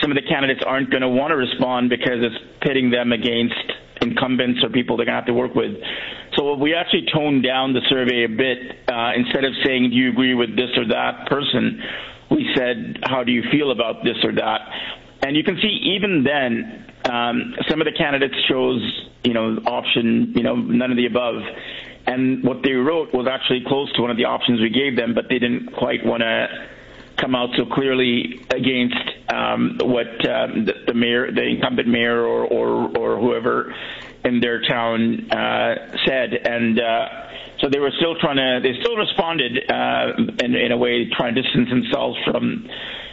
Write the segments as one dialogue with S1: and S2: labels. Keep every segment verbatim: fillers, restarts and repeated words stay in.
S1: some of the candidates aren't going to want to respond because it's pitting them against incumbents or people they're going to have to work with. So we actually toned down the survey a bit. Uh, instead of saying, do you agree with this or that person, we said, how do you feel about this or that? And you can see even then, um, some of the candidates chose, you know, option, you know, none of the above. And what they wrote was actually close to one of the options we gave them, but they didn't quite want to come out so clearly against um, what um, the, the mayor, the incumbent mayor, or, or, or whoever in their town uh, said. And uh, so they were still trying to, they still responded uh, in, in a way, trying to distance themselves from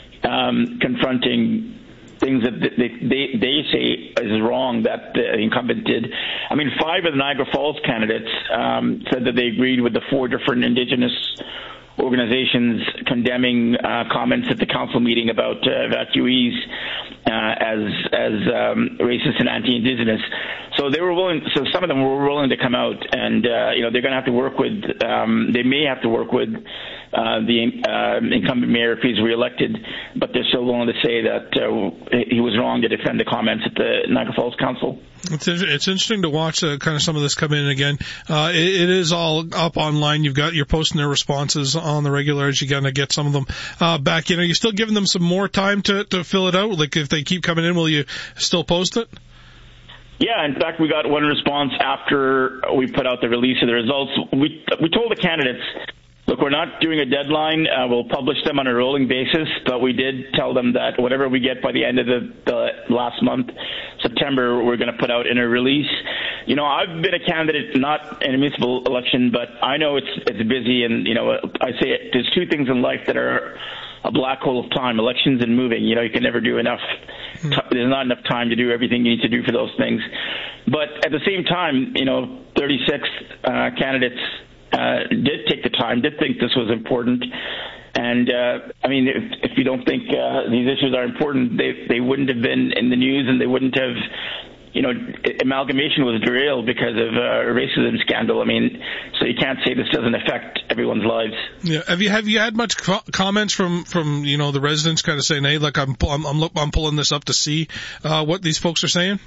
S1: um, confronting things that they, they, they say is wrong that the incumbent did. I mean, five of the Niagara Falls candidates um, said that they agreed with the four different Indigenous organizations condemning uh, comments at the council meeting about uh, evacuees uh, as as um, racist and anti-Indigenous. So they were willing. So some of them were willing to come out, and uh, you know they're going to have to work with. Um, they may have to work with uh, the uh, incumbent mayor if he's reelected, but they're still willing to say that uh, he was wrong to defend the comments at the Niagara Falls Council.
S2: It's, it's interesting to watch uh, kind of some of this come in again. Uh, it, it is all up online. You've got, you're posting their responses on the regular as you're going to get some of them uh, back in. Are you still giving them some more time to, to fill it out? Like if they keep coming in, will you still post it?
S1: Yeah, in fact, we got one response after we put out the release of the results. We we told the candidates, look, we're not doing a deadline. Uh, we'll publish them on a rolling basis, but we did tell them that whatever we get by the end of the, the last month, September, we're going to put out in a release. You know, I've been a candidate, not in a municipal election, but I know it's it's busy, and, you know, I say it, there's two things in life that are a black hole of time, elections and moving. You know, you can never do enough. T- there's not enough time to do everything you need to do for those things. But at the same time, you know, thirty-six uh, candidates uh, did take the time, did think this was important. And, uh, I mean, if, if you don't think uh, these issues are important, they, they wouldn't have been in the news, and they wouldn't have, you know, amalgamation was derailed because of a racism scandal. I mean, so you can't say this doesn't affect everyone's lives.
S2: Yeah. Have you have you had much co- comments from, from you know the residents kind of saying, hey, look, I'm I'm I'm, I'm pulling this up to see uh, what these folks are saying?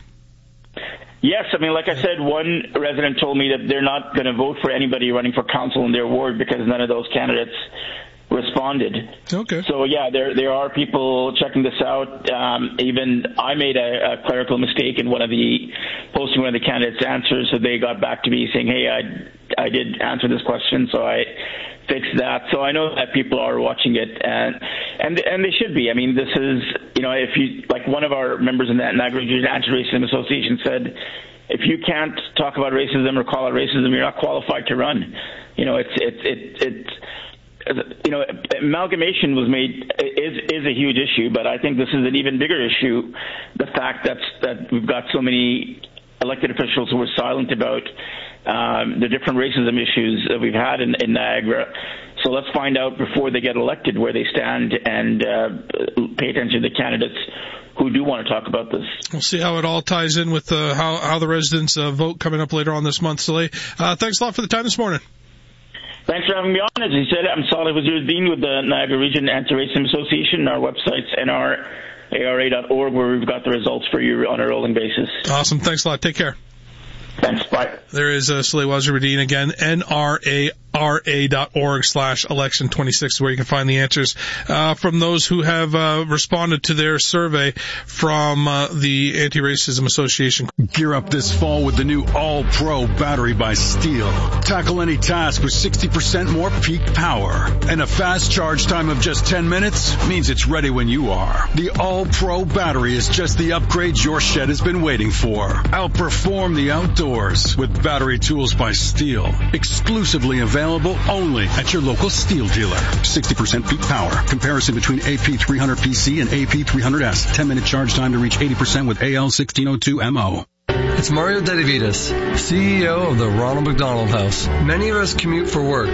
S1: Yes, I mean, like I said, one resident told me that they're not going to vote for anybody running for council in their ward because none of those candidates responded.
S2: Okay.
S1: So yeah, there there are people checking this out. Um, even I made a, a clerical mistake in one of the posting one of the candidates' answers, so they got back to me saying, "Hey, I I did answer this question, so I fixed that." So I know that people are watching it, and and and they should be. I mean, this is, you know, if you, like one of our members in the Niagara Region Anti-Racism Association said, if you can't talk about racism or call it racism, you're not qualified to run. You know, it's it's it, it's you know, amalgamation was made is is a huge issue, but I think this is an even bigger issue. The fact that that we've got so many elected officials who are silent about um, the different racism issues that we've had in, in Niagara. So let's find out before they get elected where they stand, and uh, pay attention to the candidates who do want to talk about this.
S2: We'll see how it all ties in with uh, how how the residents uh, vote coming up later on this month. Soleil, uh, thanks a lot for the time this morning.
S1: Thanks for having me on. As you said, I'm Saleh Wazir-Din with the Niagara Region Anti-Racism Association. Our website's N R A R A dot org, where we've got the results for you on a rolling basis.
S2: Awesome. Thanks a lot. Take care.
S1: Thanks. Bye.
S2: There is uh, Saleh Wazir-Din again, N R A R A dot org slash election twenty-six, where you can find the answers uh, from those who have uh, responded to their survey from uh, the Anti-Racism Association.
S3: Gear up this fall with the new All-Pro battery by Steel. Tackle any task with sixty percent more peak power. And a fast charge time of just ten minutes means it's ready when you are. The All-Pro battery is just the upgrade your shed has been waiting for. Outperform the outdoors with battery tools by Steel. Exclusively available only at your local Steel dealer. sixty percent peak power. Comparison between A P three hundred P C and A P three hundred S. ten minute charge time to reach eighty percent with A L sixteen oh two M O.
S4: It's Mario Dedivitas, C E O of the Ronald McDonald House. Many of us commute for work.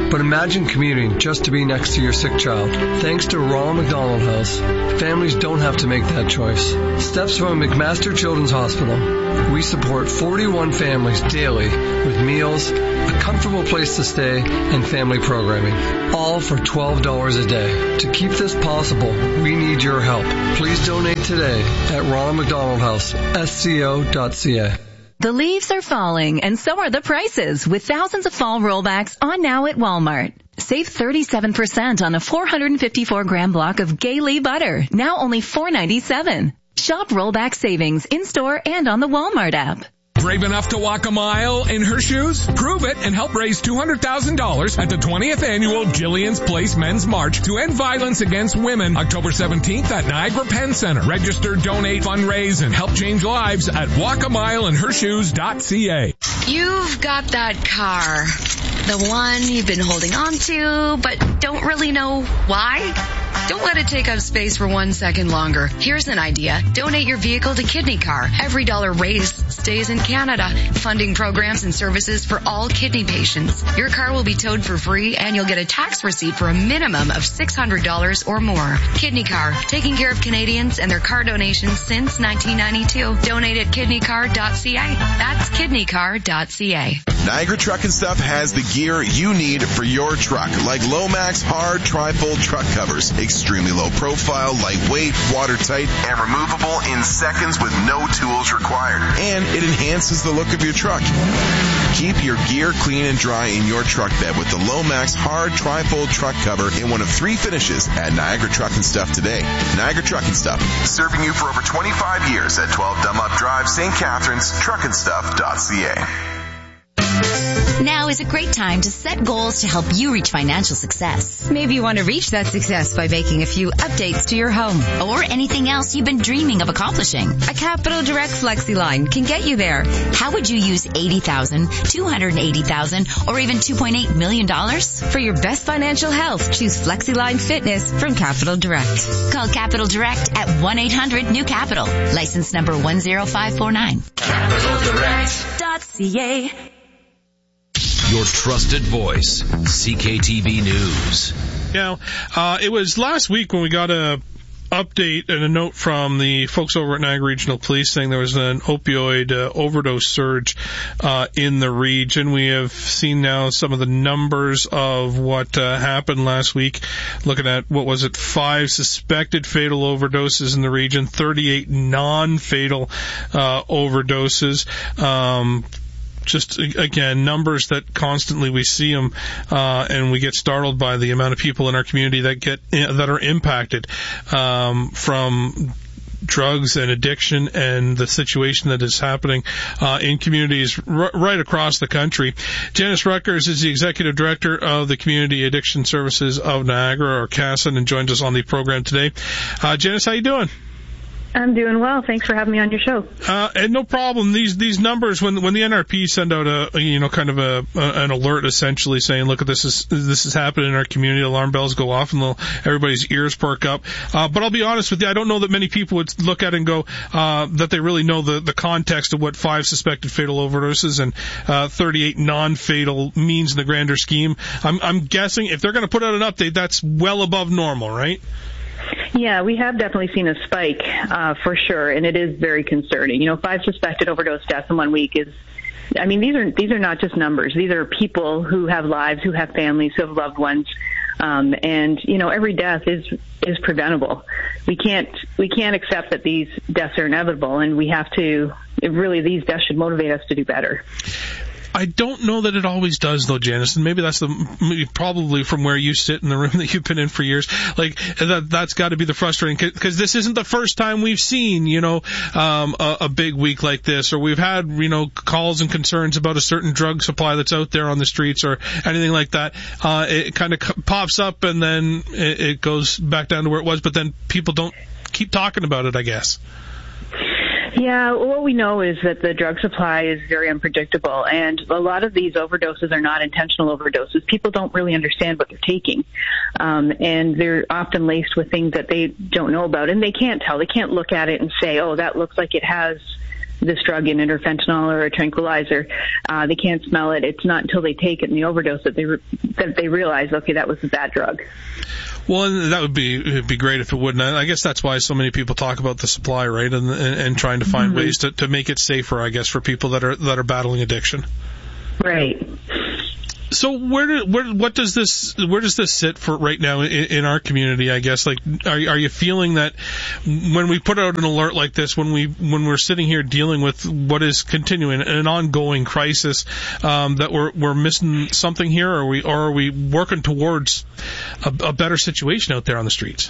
S4: But imagine commuting just to be next to your sick child. Thanks to Ronald McDonald House, families don't have to make that choice. Steps from McMaster Children's Hospital. We support forty-one families daily with meals, a comfortable place to stay, and family programming. All for twelve dollars a day. To keep this possible, we need your help. Please donate today at Ronald McDonald House, S C O dot C A.
S5: The leaves are falling, and so are the prices, with thousands of fall rollbacks on now at Walmart. Save thirty-seven percent on a four hundred fifty-four gram block of Gaylee butter, now only four ninety-seven. Shop rollback savings in-store and on the Walmart app.
S6: Brave enough to walk a mile in her shoes? Prove it and help raise two hundred thousand dollars at the twentieth Annual Jillian's Place Men's March to End Violence Against Women, October seventeenth at Niagara Penn Center. Register, donate, fundraise, and help change lives at walk a mile in her shoes dot c a.
S7: You've got that car, the one you've been holding on to, but don't really know why? Don't let it take up space for one second longer. Here's an idea. Donate your vehicle to Kidney Car. Every dollar raised stays in Canada, funding programs and services for all kidney patients. Your car will be towed for free, and you'll get a tax receipt for a minimum of six hundred dollars or more. Kidney Car, taking care of Canadians and their car donations since nineteen ninety-two. Donate at kidney car dot c a. That's kidney car dot c a.
S8: Niagara Truck and Stuff has the gear you need for your truck, like Lomax hard tri-fold truck covers. Extremely low profile, lightweight, watertight, and removable in seconds with no tools required. And it enhances the look of your truck. Keep your gear clean and dry in your truck bed with the Lomax hard tri-fold truck cover in one of three finishes at Niagara Truck and Stuff today. Niagara Truck and Stuff, serving you for over twenty-five years at twelve Dunlop Drive, Saint Catharines, truck and stuff dot c a.
S9: Now is a great time to set goals to help you reach financial success.
S10: Maybe you want to reach that success by making a few updates to your home.
S9: Or anything else you've been dreaming of accomplishing.
S10: A Capital Direct Flexi line can get you there.
S9: How would you use eighty thousand dollars, two hundred eighty thousand dollars, or even two point eight million dollars?
S10: For your best financial health, choose Flexi Line Fitness from Capital Direct.
S9: Call Capital Direct at one eight hundred new capital. License number one zero five four nine.
S11: Capital Direct dot c a.
S12: Your trusted voice, C K T V News.
S2: Now, uh, it was last week when we got a update and a note from the folks over at Niagara Regional Police saying there was an opioid uh, overdose surge uh, in the region. We have seen now some of the numbers of what uh, happened last week, looking at, what was it, five suspected fatal overdoses in the region, thirty-eight non-fatal uh, overdoses. Um Just, again, numbers that constantly we see them, uh, and we get startled by the amount of people in our community that get, that are impacted, um, from drugs and addiction and the situation that is happening, uh, in communities r- right across the country. Janice Rutgers is the Executive Director of the Community Addiction Services of Niagara, or C A S N, and joins us on the program today. Uh, Janice, how you doing?
S13: I'm doing well. Thanks for having me on your show.
S2: Uh, and no problem. These these numbers, when when the N R P send out a, you know, kind of a, a an alert, essentially saying, look, at this is this is happening in our community, alarm bells go off and they'll, everybody's ears perk up. Uh, but I'll be honest with you, I don't know that many people would look at it and go uh, that they really know the the context of what five suspected fatal overdoses and uh, thirty-eight non-fatal means in the grander scheme. I'm I'm guessing if they're going to put out an update, that's well above normal, right?
S13: Yeah, we have definitely seen a spike, uh, for sure, and it is very concerning. You know, five suspected overdose deaths in one week is, I mean, these are these are not just numbers. These are people who have lives, who have families, who have loved ones, um, and you know, every death is is preventable. We can't we can't accept that these deaths are inevitable, and we have to. It really, these deaths should motivate us to do better.
S2: I don't know that it always does, though, Janice, and maybe that's the probably from where you sit in the room that you've been in for years. Like that, that's got to be the frustrating, because this isn't the first time we've seen, you know, um, a, a big week like this, or we've had, you know, calls and concerns about a certain drug supply that's out there on the streets or anything like that. Uh, it kind of pops up and then it, it goes back down to where it was, but then people don't keep talking about it, I guess.
S13: Yeah, what we know is that the drug supply is very unpredictable, and a lot of these overdoses are not intentional overdoses. People don't really understand what they're taking, um, and they're often laced with things that they don't know about, and they can't tell. They can't look at it and say, oh, that looks like it has this drug in it, or fentanyl or a tranquilizer. Uh, they can't smell it. It's not until they take it and the overdose that they re- that they realize, okay, that was a bad drug.
S2: Well, and that would be it'd be great if it wouldn't. I guess that's why so many people talk about the supply, right, and and, and trying to find mm-hmm. ways to, to make it safer, I guess, for people that are that are battling addiction.
S13: Right.
S2: So where, do, where what does this where does this sit for right now in, in our community? I guess, like, are are you feeling that when we put out an alert like this, when we when we're sitting here dealing with what is continuing an ongoing crisis, um, that we're we're missing something here, or are we or are we working towards a, a better situation out there on the streets?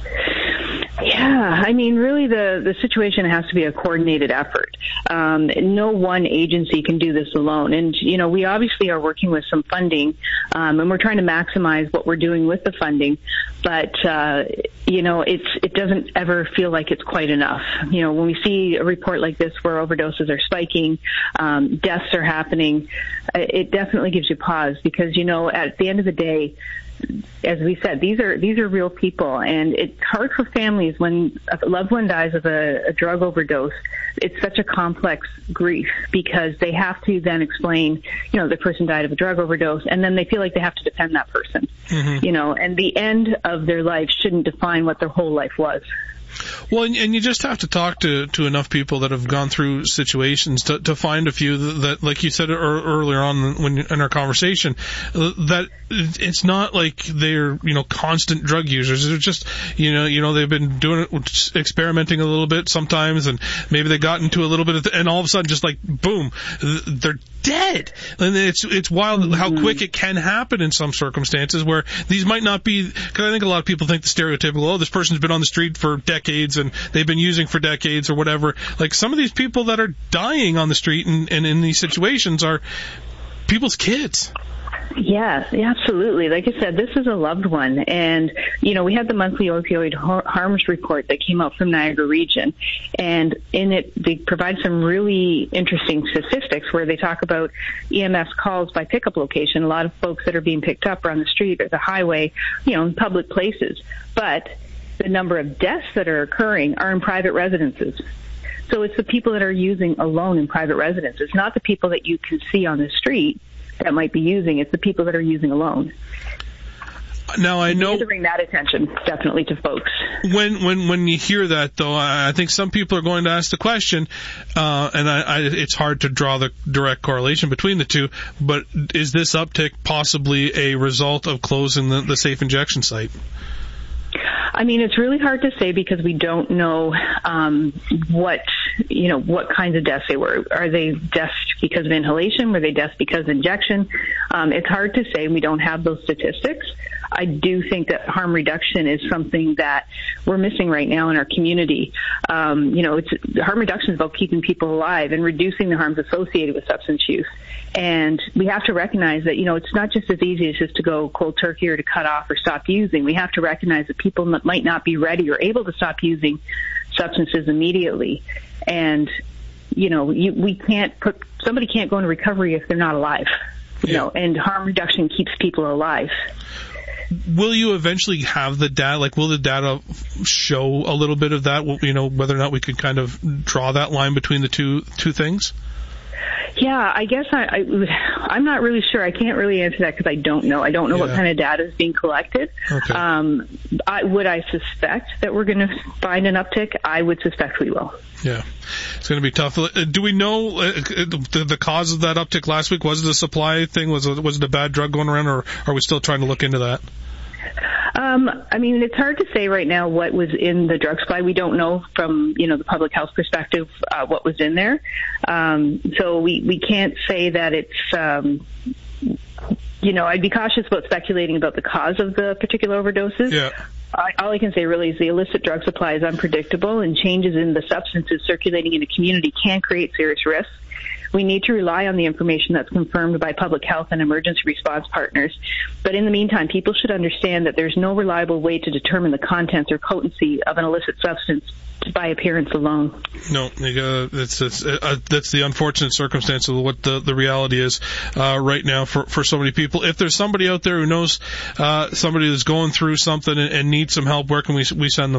S13: Yeah, I mean, really the, the situation has to be a coordinated effort. Um, no one agency can do this alone. And, you know, we obviously are working with some funding, um, and we're trying to maximize what we're doing with the funding. But, uh, you know, it's it doesn't ever feel like it's quite enough. You know, when we see a report like this where overdoses are spiking, um, deaths are happening, it definitely gives you pause because, you know, at the end of the day, as we said, these are these are real people, and it's hard for families when a loved one dies of a, a drug overdose. It's such a complex grief because they have to then explain, you know, the person died of a drug overdose, and then they feel like they have to defend that person, mm-hmm. you know, and the end of their life shouldn't define what their whole life was.
S2: Well, and, and you just have to talk to, to enough people that have gone through situations to, to find a few that, that, like you said earlier on when in our conversation, that it's not like they're, you know, constant drug users. They're just, you know, you know, they've been doing it, experimenting a little bit sometimes, and maybe they got into a little bit of, the, and all of a sudden, just like boom, they're dead. And it's it's wild mm-hmm. how quick it can happen in some circumstances where these might not be. Because I think a lot of people think the stereotypical, oh, this person's been on the street for decades and they've been using for decades or whatever. Like some of these people that are dying on the street and, and in these situations are people's kids.
S13: Yes, absolutely. Like I said, this is a loved one. And, you know, we had the monthly opioid harms report that came out from Niagara Region. And in it, they provide some really interesting statistics where they talk about E M S calls by pickup location. A lot of folks that are being picked up are on the street or the highway, you know, in public places. But the number of deaths that are occurring are in private residences. So it's the people that are using alone in private residences, not the people that you can see on the street that might be using. It's the people that are using alone.
S2: Now I know
S13: to bring that attention definitely to folks.
S2: When when when you hear that, though, I think some people are going to ask the question, uh, and I, I, it's hard to draw the direct correlation between the two. But is this uptick possibly a result of closing the, the safe injection site?
S13: I mean, it's really hard to say because we don't know um, what, you know, what kinds of deaths they were. Are they deaths because of inhalation? Were they deaths because of injection? Um, it's hard to say. We don't have those statistics. I do think that harm reduction is something that we're missing right now in our community. Um, you know, it's harm reduction is about keeping people alive and reducing the harms associated with substance use. And we have to recognize that, you know, it's not just as easy as just to go cold turkey or to cut off or stop using. We have to recognize that people might not be ready or able to stop using substances immediately. And, you know, you, we can't put, somebody can't go into recovery if they're not alive, you yeah. know, and harm reduction keeps people alive.
S2: Will you eventually have the data, like will the data show a little bit of that, you know, whether or not we could kind of draw that line between the two two things?
S13: Yeah, I guess I, I, I'm not really sure. I can't really answer that because I don't know. I don't know yeah. what kind of data is being collected.
S2: Okay.
S13: Um, I, would I suspect that we're going to find an uptick? I would suspect we will.
S2: Yeah, it's going to be tough. Do we know uh, the, the cause of that uptick last week? Was it a supply thing? Was it, was it a bad drug going around, or are we still trying to look into that?
S13: Um, I mean, it's hard to say right now what was in the drug supply. We don't know from, you know, the public health perspective uh, what was in there. Um, so we, we can't say that it's, um, you know, I'd be cautious about speculating about the cause of the particular overdoses.
S2: Yeah.
S13: I, all I can say really is the illicit drug supply is unpredictable, and changes in the substances circulating in the community can create serious risks. We need to rely on the information that's confirmed by public health and emergency response partners. But in the meantime, people should understand that there's no reliable way to determine the contents or potency of an illicit substance by appearance alone.
S2: No, uh, it's, it's, uh, that's the unfortunate circumstance of what the, the reality is uh, right now for, for so many people. If there's somebody out there who knows uh, somebody that's going through something and, and needs some help, where can we we send them?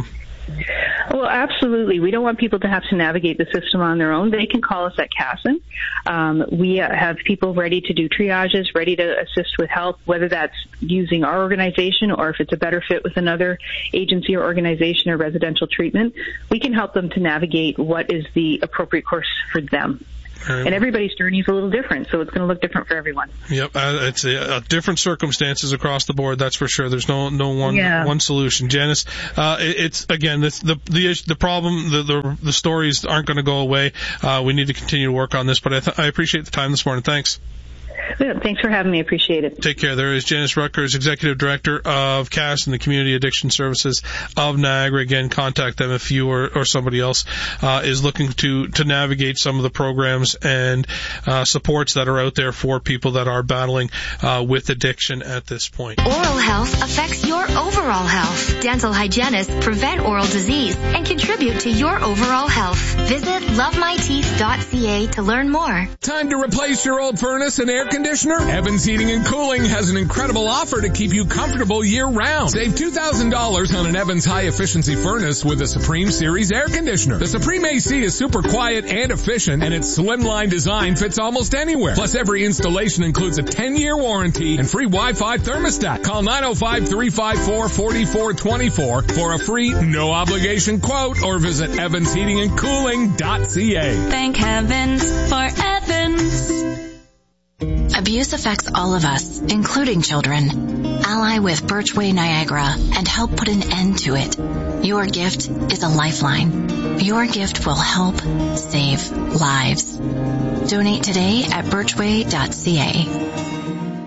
S13: Well, absolutely. We don't want people to have to navigate the system on their own. They can call us at Casson. Um, we have people ready to do triages, ready to assist with help, whether that's using our organization or if it's a better fit with another agency or organization or residential treatment. We can help them to navigate what is the appropriate course for them. Right. And everybody's journey is a little different, so it's going to look different for everyone.
S2: Yep, uh, it's uh, different circumstances across the board. That's for sure. There's no no one
S13: yeah.
S2: one solution. Janice, uh, it, it's again it's the the the problem. The the, the stories aren't going to go away. Uh, we need to continue to work on this. But I, th- I appreciate the time this morning. Thanks.
S13: Yeah, thanks for having me. Appreciate it.
S2: Take care. There is Janice Rutgers, Executive Director of C A S and the Community Addiction Services of Niagara. Again, contact them if you or, or somebody else uh, is looking to, to navigate some of the programs and uh, supports that are out there for people that are battling uh, with addiction at this point.
S9: Oral health affects your overall health. Dental hygienists prevent oral disease and contribute to your overall health. Visit love my teeth dot c a to learn more.
S6: Time to replace your old furnace and air conditioner? Evans Heating and Cooling has an incredible offer to keep you comfortable year-round. Save two thousand dollars on an Evans high-efficiency furnace with a Supreme Series air conditioner. The Supreme A C is super quiet and efficient, and its slimline design fits almost anywhere. Plus, every installation includes a ten-year warranty and free Wi-Fi thermostat. Call nine oh five, three five four, four four two four for a free, no-obligation quote or visit evans heating and cooling dot c a.
S11: Thank heavens for Evans.
S14: Abuse affects all of us, including children. Ally with Birchway Niagara and help put an end to it. Your gift is a lifeline. Your gift will help save lives. Donate today at birchway dot c a.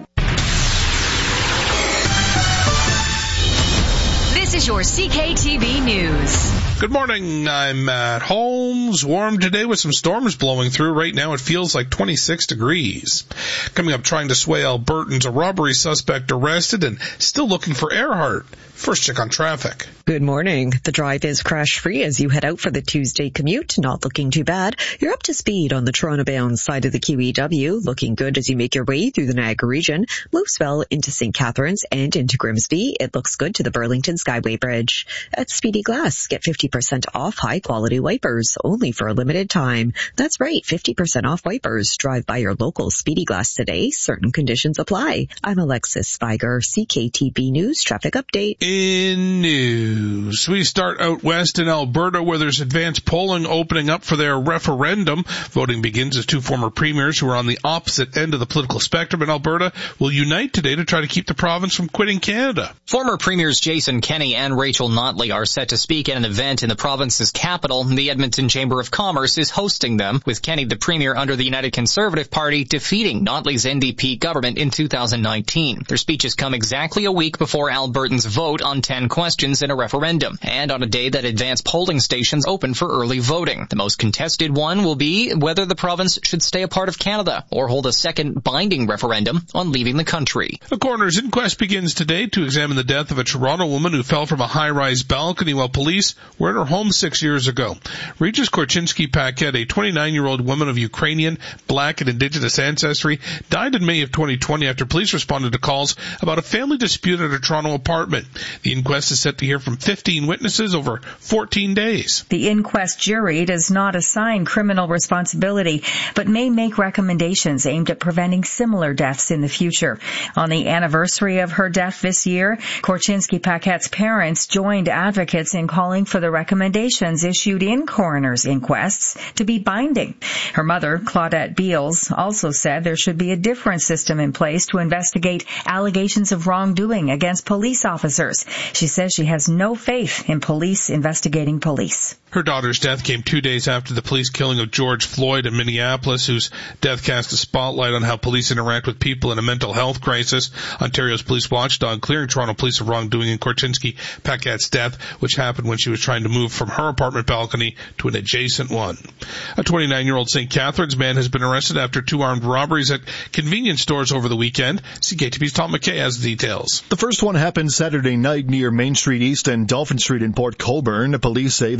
S7: This is your C K T V News.
S2: Good morning, I'm Matt Holmes. Warm today with some storms blowing through. Right now it feels like twenty-six degrees. Coming up, trying to sway Albertans, a robbery suspect arrested and still looking for Earhart. First check on traffic.
S15: Good morning. The drive is crash-free as you head out for the Tuesday commute. Not looking too bad. You're up to speed on the Toronto-bound side of the Q E W. Looking good as you make your way through the Niagara region. Moves well into Saint Catharines and into Grimsby. It looks good to the Burlington Skyway Bridge. At Speedy Glass, get fifty percent off high-quality wipers only for a limited time. That's right, fifty percent off wipers. Drive by your local Speedy Glass today. Certain conditions apply. I'm Alexis Spiger, C K T B News Traffic Update.
S2: In news, we start out west in Alberta where there's advanced polling opening up for their referendum. Voting begins as two former premiers who are on the opposite end of the political spectrum in Alberta will unite today to try to keep the province from quitting Canada.
S16: Former premiers Jason Kenney and Rachel Notley are set to speak at an event in the province's capital. The Edmonton Chamber of Commerce is hosting them, with Kenney, the premier under the United Conservative Party, defeating Notley's N D P government in two thousand nineteen. Their speeches come exactly a week before Albertans vote on ten questions in a referendum, and on a day that advanced polling stations open for early voting. The most contested one will be whether the province should stay a part of Canada or hold a second binding referendum on leaving the country.
S2: A coroner's inquest begins today to examine the death of a Toronto woman who fell from a high-rise balcony while police were at her home six years ago. Regis Korchinski-Paquette, a twenty-nine-year-old woman of Ukrainian, black, and indigenous ancestry, died in May of twenty twenty after police responded to calls about a family dispute at her Toronto apartment. The inquest is set to hear from fifteen witnesses over fourteen days.
S17: The inquest jury does not assign criminal responsibility, but may make recommendations aimed at preventing similar deaths in the future. On the anniversary of her death this year, Korchinski-Paquette's parents joined advocates in calling for the recommendations issued in coroner's inquests to be binding. Her mother, Claudette Beals, also said there should be a different system in place to investigate allegations of wrongdoing against police officers. She says she has no faith in police investigating police.
S2: Her daughter's death came two days after the police killing of George Floyd in Minneapolis, whose death cast a spotlight on how police interact with people in a mental health crisis. Ontario's police watchdog clearing Toronto police of wrongdoing in Korchinski-Paquette's death, which happened when she was trying to move from her apartment balcony to an adjacent one. A twenty-nine-year-old Saint Catharines man has been arrested after two armed robberies at convenience stores over the weekend. C K T V's Tom McKay has the details.
S18: The first one happened Saturday night near Main Street East and Dolphin Street in Port Colborne. Police say the suspect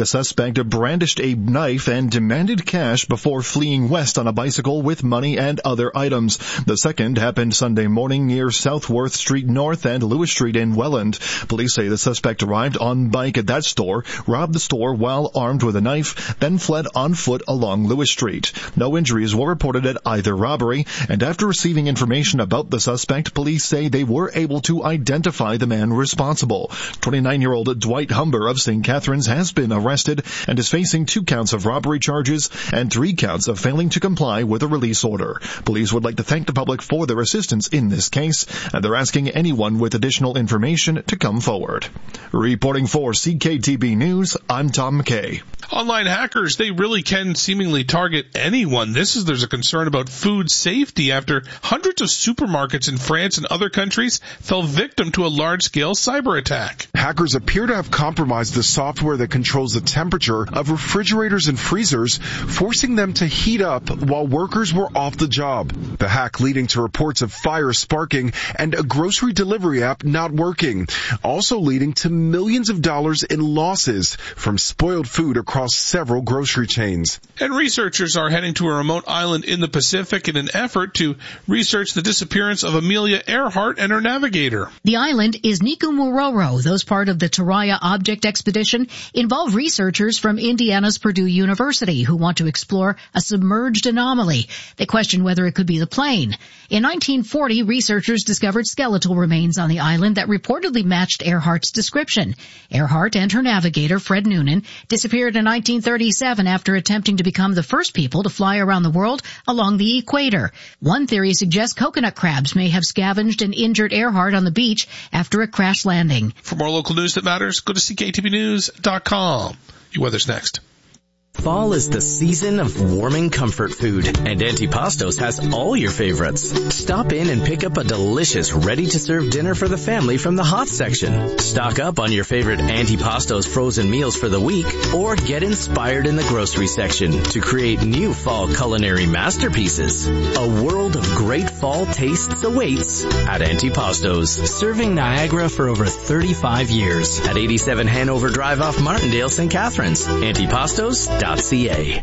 S18: suspect brandished a knife and demanded cash before fleeing west on a bicycle with money and other items. The second happened Sunday morning near Southworth Street North and Lewis Street in Welland. Police say the suspect arrived on bike at that store, robbed the store while armed with a knife, then fled on foot along Lewis Street. No injuries were reported at either robbery, and after receiving information about the suspect, police say they were able to identify the man responsible. twenty-nine-year-old Dwight Humber of Saint Catharines has been arrested and is facing two counts of robbery charges and three counts of failing to comply with a release order. Police would like to thank the public for their assistance in this case, and they're asking anyone with additional information to come forward. Reporting for C K T B News, I'm Tom McKay.
S2: Online hackers, they really can seemingly target anyone. This is, there's a concern about food safety after hundreds of supermarkets in France and other countries fell victim to a large-scale cyber attack.
S19: Hackers appear to have compromised the software that controls the temperature of refrigerators and freezers, forcing them to heat up while workers were off the job. The hack leading to reports of fire sparking and a grocery delivery app not working, also leading to millions of dollars in losses from spoiled food across several grocery chains.
S2: And researchers are heading to a remote island in the Pacific in an effort to research the disappearance of Amelia Earhart and her navigator.
S20: The island is Nikumuroro. Those part of the Taraya Object Expedition involve researchers from Indiana's Purdue University who want to explore a submerged anomaly. They question whether it could be the plane. In nineteen forty, researchers discovered skeletal remains on the island that reportedly matched Earhart's description. Earhart and her navigator, Fred Noonan, disappeared in nineteen thirty-seven after attempting to become the first people to fly around the world along the equator. One theory suggests coconut crabs may have scavenged and injured Earhart on the beach after a crash landing.
S2: For more local news that matters, go to C K T B news dot com. Your weather's next.
S21: Fall is the season of warming comfort food, and Antipastos has all your favorites. Stop in and pick up a delicious, ready-to-serve dinner for the family from the hot section. Stock up on your favorite Antipastos frozen meals for the week, or get inspired in the grocery section to create new fall culinary masterpieces. A world of great fall tastes awaits at Antipastos, serving Niagara for over thirty-five years at eighty-seven Hanover Drive off Martindale, Saint Catharines. Antipastos dot C A.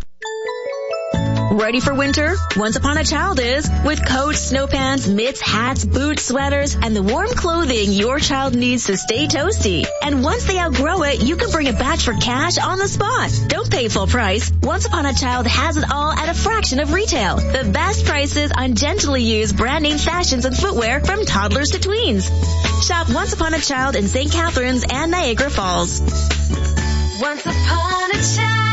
S22: Ready for winter? Once Upon a Child is, with coats, snow pants, mitts, hats, boots, sweaters, and the warm clothing your child needs to stay toasty. And once they outgrow it, you can bring it back for cash on the spot. Don't pay full price. Once Upon a Child has it all at a fraction of retail. The best prices on gently used brand name fashions and footwear from toddlers to tweens. Shop Once Upon a Child in Saint Catharines and Niagara Falls.
S23: Once upon a child.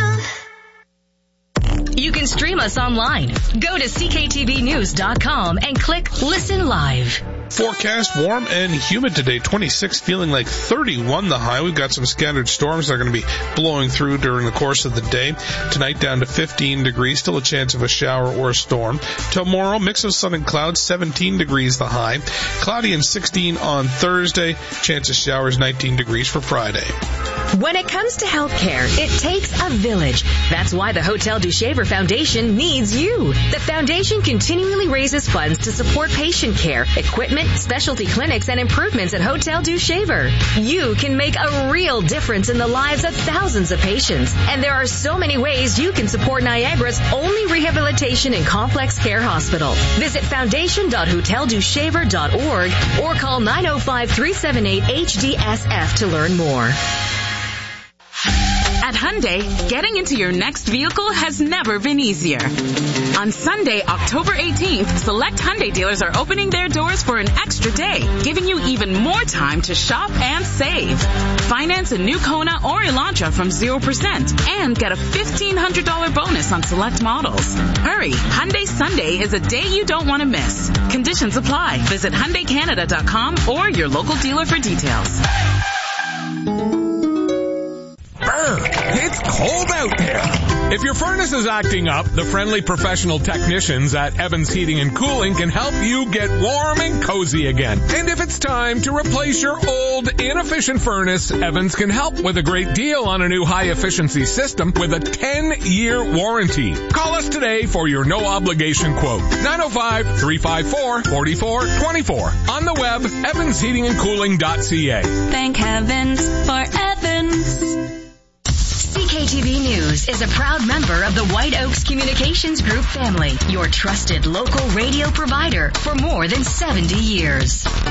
S23: You can stream us online. Go to C K T B news dot com and click Listen Live.
S2: Forecast warm and humid today. twenty-six, feeling like thirty-one the high. We've got some scattered storms that are going to be blowing through during the course of the day. Tonight down to fifteen degrees, still a chance of a shower or a storm. Tomorrow, mix of sun and clouds, seventeen degrees the high. Cloudy and sixteen on Thursday. Chance of showers, nineteen degrees for Friday.
S23: When it comes to healthcare, it takes a village. That's why the Hotel du Shaver Foundation needs you. The foundation continually raises funds to support patient care, equipment, specialty clinics, and improvements at Hotel du Shaver. You can make a real difference in the lives of thousands of patients. And there are so many ways you can support Niagara's only rehabilitation and complex care hospital. Visit foundation dot hotel du shaver dot org or call nine oh five, three seven eight, H D S F to learn more.
S24: At Hyundai, getting into your next vehicle has never been easier. On Sunday, October eighteenth, select Hyundai dealers are opening their doors for an extra day, giving you even more time to shop and save. Finance a new Kona or Elantra from zero percent and get a fifteen hundred dollars bonus on select models. Hurry, Hyundai Sunday is a day you don't want to miss. Conditions apply. Visit Hyundai Canada dot com or your local dealer for details.
S6: It's cold out there. If your furnace is acting up, the friendly professional technicians at Evans Heating and Cooling can help you get warm and cozy again. And if it's time to replace your old, inefficient furnace, Evans can help with a great deal on a new high-efficiency system with a ten-year warranty. Call us today for your no-obligation quote. nine oh five, three five four, four four two four. On the web, evans heating and cooling dot c a.
S11: Thank heavens for Evans.
S9: C K
S23: is a proud member of the White Oaks Communications Group family, your trusted local radio provider for more than seventy years.